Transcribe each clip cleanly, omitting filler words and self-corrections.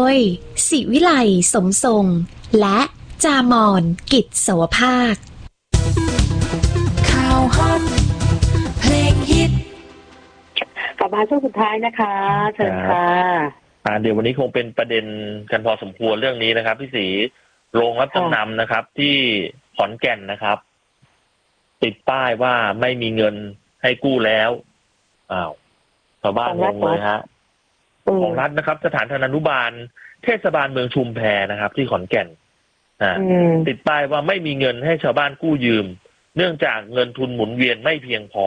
ยศิวิไลสมทรงและจามอนกิจสวภาคข่าวฮอตเพลงฮิตกลับมาช่วงสุดท้ายนะคะเชิญค่ะเดี๋ยววันนี้คงเป็นประเด็นกันพอสมควรเรื่องนี้นะครับพี่ศรีโรงรับจำนำนะครับที่ขอนแก่นนะครับติดป้ายว่าไม่มีเงินให้กู้แล้วชาวบ้านงงเลยฮะของรัฐนะครับสถานธนานุบาลเทศบาลเมืองชุมแพนะครับที่ขอนแก่นติดป้ายว่าไม่มีเงินให้ชาวบ้านกู้ยืมเนื่องจากเงินทุนหมุนเวียนไม่เพียงพอ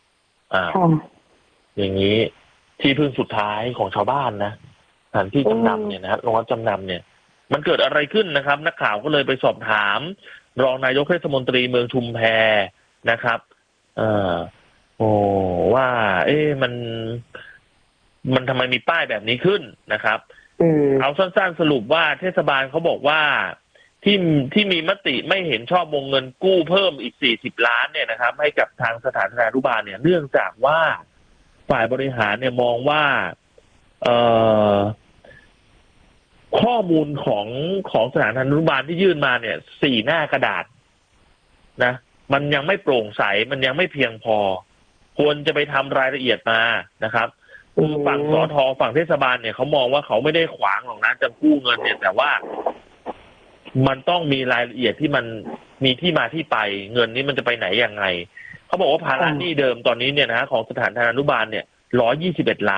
อย่างนี้ที่พึ่งสุดท้ายของชาวบ้านนะสถานที่จำนำเนี่ยนะโรงรับจำนำเนี่ยมันเกิดอะไรขึ้นนะครับนักข่าวก็เลยไปสอบถามรองนายกเทศมนตรีเมืองชุมแพนะครับว่ามันทำไมมีป้ายแบบนี้ขึ้นนะครับเอาสั้นๆสรุปว่าเทศบาลเขาบอกว่าที่มีมติไม่เห็นชอบวงเงินกู้เพิ่มอีก40 ล้านเนี่ยนะครับให้กับทางสถานธนานุบาลเนี่ยเนื่องจากว่าฝ่ายบริหารเนี่ยมองว่าข้อมูลของสถานธนานุบาลที่ยื่นมาเนี่ย4 หน้ากระดาษนะมันยังไม่โปร่งใสมันยังไม่เพียงพอควรจะไปทำรายละเอียดมานะครับคือฝั่งสท.ฝั่งเทศบาลเนี่ยเขามองว่าเขาไม่ได้ขวางหรอกนะจะกู้เงินเนี่ยแต่ว่ามันต้องมีรายละเอียดที่มันมีที่มาที่ไปเงินนี้มันจะไปไหนยังไงเขาบอกว่าภาระหนี้เดิมตอนนี้เนี่ยนะของสถานธนานุบาลเนี่ย121 ล้าน